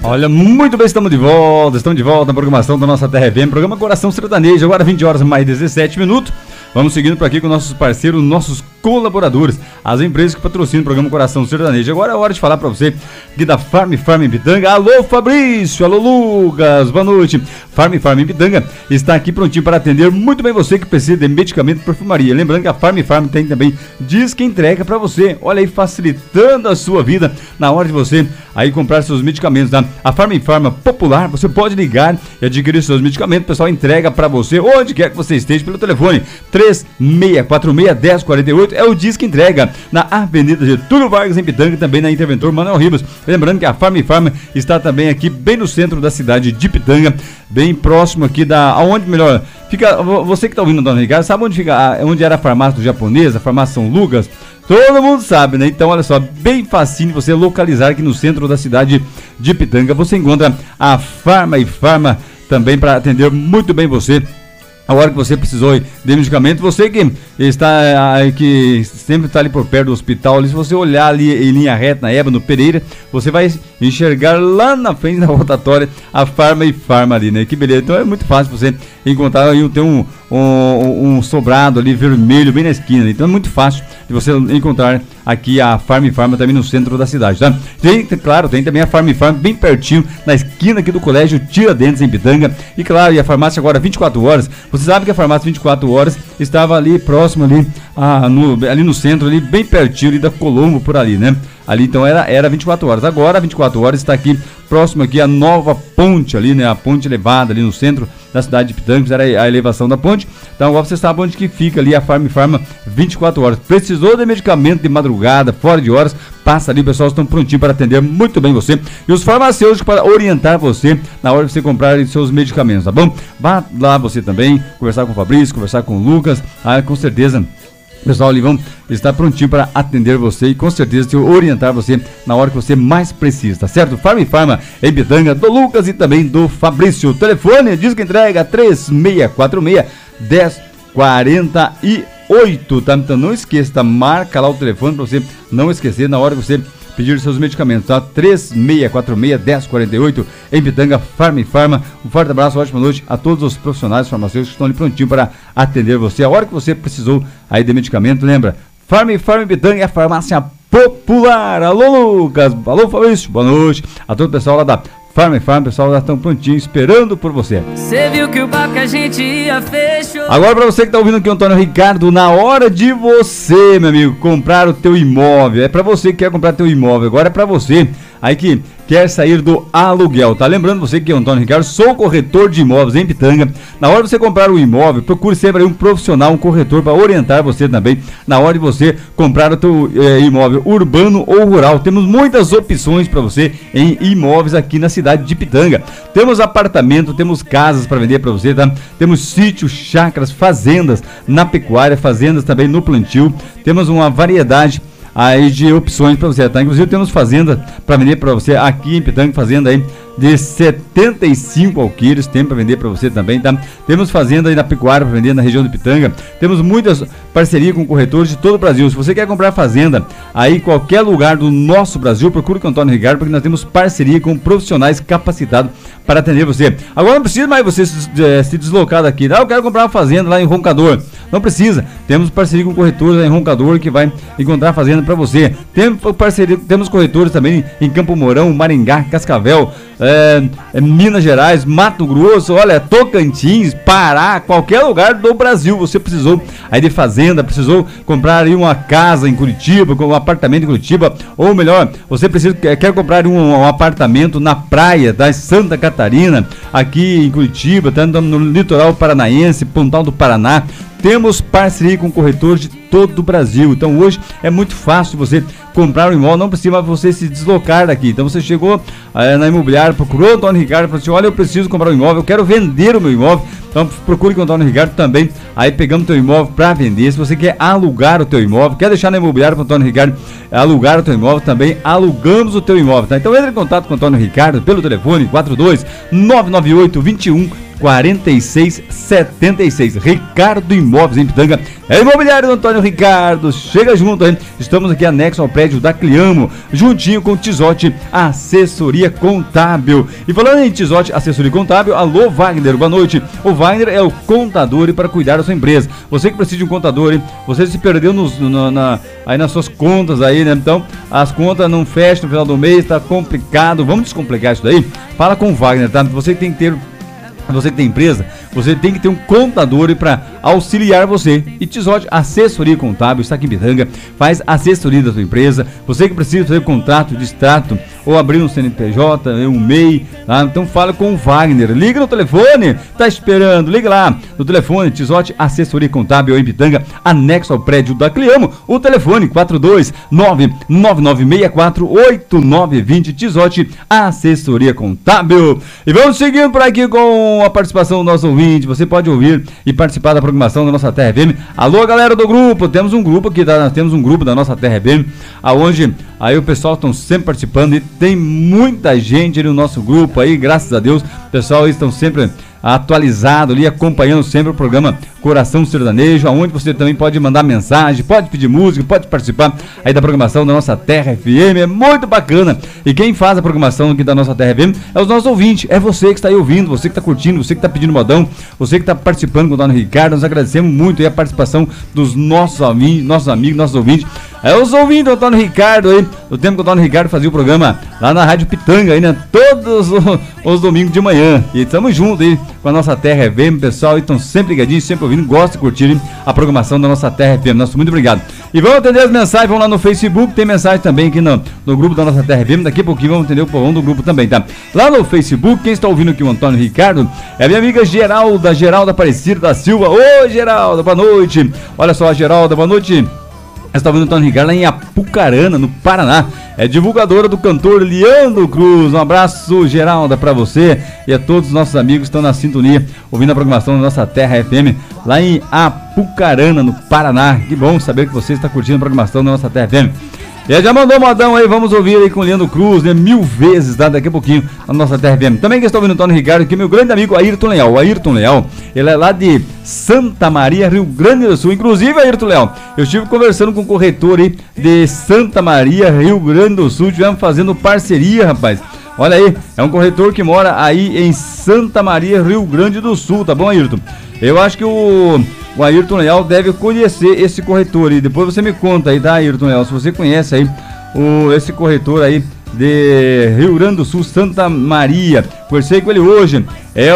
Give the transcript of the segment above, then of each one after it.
Olha, muito bem, estamos de volta na programação da nossa Terra FM, programa Coração Sertanejo, agora 20 horas mais 17 minutos. Vamos seguindo por aqui com nossos parceiros, nossos colaboradores, as empresas que patrocinam o programa Coração Sertanejo. Agora é hora de falar para você aqui da Farm em Pitanga. Alô Fabrício, alô Lucas, boa noite. Farm em Pitanga está aqui prontinho para atender muito bem você que precisa de medicamento e perfumaria. Lembrando que a Farm tem também disque entrega para você. Olha aí, facilitando a sua vida na hora de você aí comprar seus medicamentos, tá? A Farm Popular, você pode ligar e adquirir seus medicamentos. O pessoal entrega para você onde quer que você esteja pelo telefone 3646-1048 é o disque entrega na Avenida Getúlio Vargas em Pitanga e também na Interventor Manuel Ribas. Lembrando que a Farm está também aqui bem no centro da cidade de Pitanga, bem próximo aqui aonde melhor fica, você que está ouvindo, dona Ricardo, sabe onde fica, onde era a farmácia do japonês, a farmácia São Lucas? Todo mundo sabe, né? Então, olha só, bem facinho você localizar aqui no centro da cidade de Pitanga. Você encontra a Farma também para atender muito bem você. A hora que você precisou de medicamento, você que sempre está ali por perto do hospital, ali, se você olhar ali em linha reta na Ébano Pereira, você vai enxergar lá na frente da rotatória a Farma ali, né? Que beleza. Então é muito fácil você encontrar aí, tem um sobrado ali vermelho bem na esquina, então é muito fácil de você encontrar aqui a Farm também no centro da cidade, tá? Tem também a Farm bem pertinho, na esquina aqui do Colégio Tiradentes em Pitanga, e claro, e a farmácia agora 24 horas, você sabe que a farmácia 24 horas estava ali próximo ali, ali no centro, ali bem pertinho ali da Colombo, por ali, né? Ali então era 24 horas, agora 24 horas está aqui próximo aqui a nova ponte ali, né? A ponte elevada ali no centro da cidade de Pitanga, era a elevação da ponte. Então agora você sabe onde que fica ali a Farm 24 horas. Precisou de medicamento de madrugada, fora de horas, passa ali, o pessoal estão prontinho para atender muito bem você. E os farmacêuticos para orientar você na hora de você comprar seus medicamentos, tá bom? Vá lá você também, conversar com o Fabrício, conversar com o Lucas, com certeza o pessoal ali vão estar prontinho para atender você e com certeza te orientar você na hora que você mais precisa, tá certo? Farm em Pitanga, do Lucas e também do Fabrício. O telefone, diz que entrega 3646-1048, tá? Então não esqueça, tá? Marca lá o telefone para você não esquecer na hora que você pedir seus medicamentos, tá? 3646-1048 em Pitanga, Farm. Um forte abraço, ótima noite a todos os profissionais farmacêuticos que estão ali prontinho para atender você a hora que você precisou aí de medicamento. Lembra, Farm Pitanga é a farmácia popular. Alô Lucas, alô Fabrício, boa noite a todo o pessoal lá da Farm, pessoal já estão prontinho esperando por você. Você viu que o papo que a gente ia fechou. Agora para você que tá ouvindo aqui o Antônio Ricardo, na hora de você, meu amigo, comprar o teu imóvel, é para você que quer comprar teu imóvel, agora é para você aí que quer sair do aluguel, tá? Lembrando você que é o Antônio Ricardo, sou corretor de imóveis em Pitanga. Na hora de você comprar o imóvel, procure sempre aí um profissional, um corretor para orientar você também na hora de você comprar o teu imóvel urbano ou rural. Temos muitas opções para você em imóveis aqui na cidade de Pitanga. Temos apartamento, temos casas para vender para você, tá? Temos sítios, chácaras, fazendas na pecuária, fazendas também no plantio. Temos uma variedade aí de opções para você, tá? Inclusive temos fazenda para vender para você aqui em Pitanga, fazenda aí de 75 alqueires, tem para vender para você também, tá? Temos fazenda aí na pecuária para vender na região de Pitanga. Temos muitas parcerias com corretores de todo o Brasil. Se você quer comprar fazenda aí em qualquer lugar do nosso Brasil, procure com o Antônio Ricardo, porque nós temos parceria com profissionais capacitados para atender você. Agora não precisa mais você se deslocar daqui. Eu quero comprar uma fazenda lá em Roncador. Não precisa. Temos parceria com corretores lá em Roncador que vai encontrar fazenda para você. Temos corretores também em Campo Mourão, Maringá, Cascavel, Minas Gerais, Mato Grosso, olha, Tocantins, Pará, qualquer lugar do Brasil. Você precisou aí de fazenda, precisou comprar aí uma casa em Curitiba, um apartamento em Curitiba, ou melhor, você quer comprar um apartamento na praia da Santa Catarina, aqui em Curitiba, tá no litoral paranaense, Pontal do Paraná. Temos parceria com corretores de todo o Brasil. Então hoje é muito fácil você comprar um imóvel, não precisa você se deslocar daqui. Então você chegou na imobiliária, procurou o Antônio Ricardo, falou assim: olha, eu preciso comprar um imóvel, eu quero vender o meu imóvel. Então procure com o Antônio Ricardo também. Aí pegamos o teu imóvel para vender. Se você quer alugar o teu imóvel, quer deixar na imobiliária para o Antônio Ricardo alugar o teu imóvel, também alugamos o teu imóvel, tá? Então entre em contato com o Antônio Ricardo pelo telefone 42 998 21 4676. Ricardo Imóveis em Pitanga. É imobiliário do Antônio Ricardo. Chega junto, hein? Estamos aqui anexo ao prédio da Cliamo, juntinho com Tizotti Assessoria Contábil. E falando em Tizotti Assessoria Contábil, alô Wagner, boa noite. O Wagner é o contador para cuidar da sua empresa. Você que precisa de um contador, hein? Você se perdeu aí nas suas contas aí, né? Então, as contas não fecham no final do mês, tá complicado. Vamos descomplicar isso daí? Fala com o Wagner, tá? Você tem que tem empresa, você tem que ter um contador para auxiliar você. E Tizotti Assessoria Contábil está aqui em Pitanga, faz assessoria da sua empresa. Você que precisa fazer contrato de extrato ou abrir um CNPJ, um MEI, tá? Então fala com o Wagner, liga no telefone, tá esperando, liga lá no telefone, Tizotti Assessoria Contábil em Pitanga, anexo ao prédio da Cliamo, o telefone 429-9964-8920, Tizotti Assessoria Contábil. E vamos seguindo por aqui com a participação do nosso ouvinte. Você pode ouvir e participar da programação da nossa Terra FM. Alô, galera do grupo, temos um grupo aqui, temos um grupo da nossa Terra FM, aonde aí o pessoal estão sempre participando e tem muita gente no nosso grupo aí, graças a Deus, o pessoal estão sempre atualizado ali, acompanhando sempre o programa Coração Sertanejo, aonde você também pode mandar mensagem, pode pedir música, pode participar aí da programação da nossa Terra FM, é muito bacana. E quem faz a programação aqui da nossa Terra FM é os nossos ouvintes, é você que está aí ouvindo, você que está curtindo, você que está pedindo modão, você que está participando com o Dona Ricardo. Nós agradecemos muito aí a participação dos nossos amigos, nossos ouvintes. É os ouvintes do Antônio Ricardo aí, do tempo que o Antônio Ricardo fazia o programa lá na Rádio Pitanga aí, né? Todos os domingos de manhã. E estamos juntos aí com a nossa Terra FM, pessoal, estão sempre ligadinhos, sempre ouvindo, gostam de curtir a programação da nossa Terra FM. Nosso muito obrigado. E vamos atender as mensagens, vamos lá no Facebook, tem mensagem também aqui no grupo da nossa Terra FM. Daqui a pouquinho vamos atender o povão do grupo também, tá? Lá no Facebook, quem está ouvindo aqui o Antônio Ricardo é a minha amiga Geralda Aparecida da Silva. Ô, Geralda, boa noite. Olha só, Geralda, boa noite. Está ouvindo o Antônio Ricardo lá em Apucarana, no Paraná. É divulgadora do cantor Leandro Cruz. Um abraço, Geralda, para você e a todos os nossos amigos que estão na sintonia, ouvindo a programação da nossa Terra FM, lá em Apucarana, no Paraná. Que bom saber que você está curtindo a programação da nossa Terra FM. E já mandou modão aí, vamos ouvir aí com o Leandro Cruz, né? 1000 vezes, tá? Daqui a pouquinho, na nossa Terra FM. Também que está ouvindo o Antônio Ricardo aqui, meu grande amigo Ayrton Leal. O Ayrton Leal, ele é lá de Santa Maria, Rio Grande do Sul. Inclusive, Ayrton Leal, eu estive conversando com o corretor aí de Santa Maria, Rio Grande do Sul. Estivemos fazendo parceria, rapaz. Olha aí, é um corretor que mora aí em Santa Maria, Rio Grande do Sul, tá bom, Ayrton? Eu acho que o Ayrton Leal deve conhecer esse corretor aí. Depois você me conta aí, tá, Ayrton Leal? Se você conhece aí esse corretor aí de Rio Grande do Sul, Santa Maria. Conversei com ele hoje. É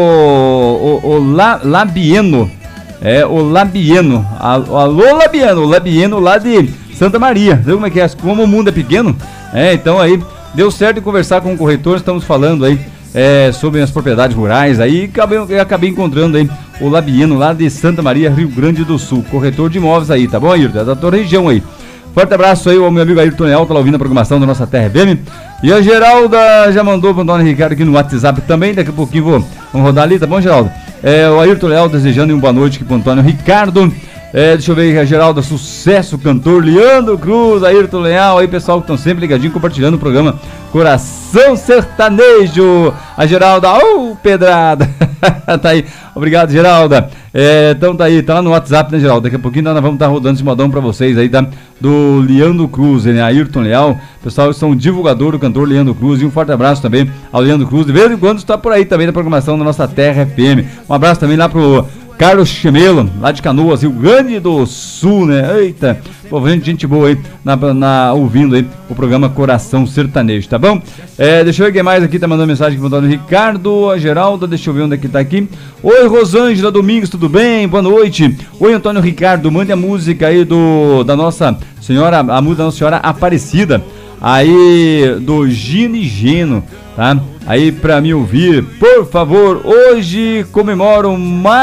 o Labieno. É o Labieno. Alô, Labieno. O Labieno lá de Santa Maria. Viu como é que é? Como o mundo é pequeno. Então aí deu certo de conversar com o corretor. Estamos falando aí sobre as propriedades rurais. Aí acabei encontrando aí o Labieno lá de Santa Maria, Rio Grande do Sul. Corretor de imóveis aí, tá bom, Ayrton? É da tua região aí. Forte abraço aí ao meu amigo Ayrton Leal, tá lá ouvindo a programação da nossa Terra FM. E a Geralda já mandou pro Antônio Ricardo aqui no WhatsApp também. Daqui a pouquinho vamos rodar ali, tá bom, Geralda? O Ayrton Leal desejando uma boa noite aqui pro Antônio Ricardo. Deixa eu ver, a Geralda, sucesso, cantor Leandro Cruz, Ayrton Leal, aí pessoal que estão sempre ligadinho, compartilhando o programa Coração Sertanejo. A Geralda, pedrada, tá aí, obrigado, Geralda. Então tá aí, tá lá no WhatsApp, né, Geralda? Daqui a pouquinho nós vamos estar rodando esse modão pra vocês aí, tá? Do Leandro Cruz, né? Ayrton Leal, pessoal, eu sou um divulgador do cantor Leandro Cruz, e um forte abraço também ao Leandro Cruz, de vez em quando está por aí também na programação da nossa Terra FM. Um abraço também lá pro Carlos Chemelo, lá de Canoas, Rio Grande do Sul, né? Eita, pô, gente boa aí, ouvindo aí o programa Coração Sertanejo, tá bom? Deixa eu ver quem mais aqui, tá mandando mensagem aqui pro Ricardo, a Geralda, deixa eu ver onde é que tá aqui. Oi, Rosângela Domingos, tudo bem? Boa noite. Oi, Antônio Ricardo, mande a música aí da Nossa Senhora, a música da Nossa Senhora Aparecida, aí do Gino e Geno, tá? Aí pra me ouvir, por favor. Hoje comemoro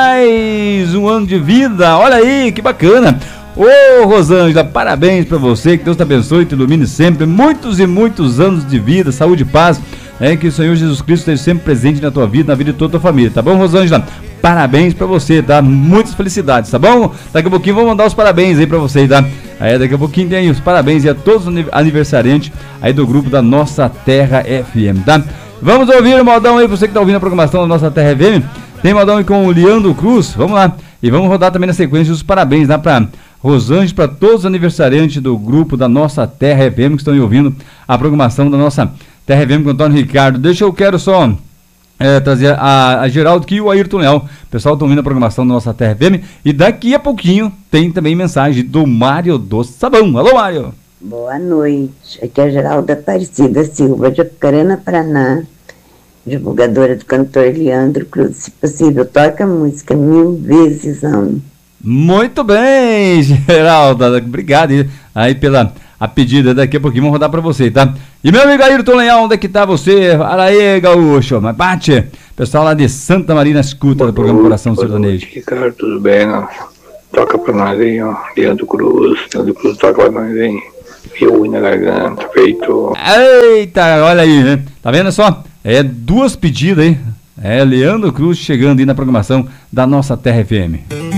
mais um ano de vida. Olha aí, que bacana. Ô, Rosângela, parabéns pra você, que Deus te abençoe e te ilumine sempre. Muitos e muitos anos de vida, saúde e paz. Que o Senhor Jesus Cristo esteja sempre presente na tua vida, na vida de toda a tua família, tá bom, Rosângela? Parabéns pra você, tá? Muitas felicidades, tá bom? Daqui a pouquinho vou mandar os parabéns aí pra vocês, tá? Daqui a pouquinho tem os parabéns e a todos os aniversariantes aí do grupo da Nossa Terra FM, tá? Vamos ouvir o modão aí, você que tá ouvindo a programação da Nossa Terra FM. Tem modão aí com o Leandro Cruz. Vamos lá. E vamos rodar também na sequência os parabéns. Dá pra Rosângela, para todos os aniversariantes do grupo da nossa Terra FM que estão aí ouvindo a programação da nossa Terra FM com o Antônio Ricardo. Eu quero só trazer a Geraldo aqui e o Ayrton Leal. O pessoal está ouvindo a programação da nossa Terra FM. E daqui a pouquinho tem também mensagem do Mário do Sabão. Alô, Mário. Boa noite. Aqui é a Geralda Aparecida Silva, de Apucarana, Paraná. Divulgadora do cantor Leandro Cruz. Se possível, toca a música 1000 vezes amo. Muito bem, Geralda. Obrigado aí pela a pedida. Daqui a pouquinho vamos rodar pra você, tá? E meu amigo Ayrton Leal, onde é que tá você? Fala aí, gaúcho. Mas bate. Pessoal lá de Santa Maria na escuta do programa Coração Sertanejo. Ricardo, tudo bem? Não? Toca pra nós aí, ó. Leandro Cruz toca pra nós aí. Eu na garganta, feito. Eita, olha aí, né? Tá vendo só? É duas pedidas aí. É Leandro Cruz chegando aí na programação da nossa Terra FM.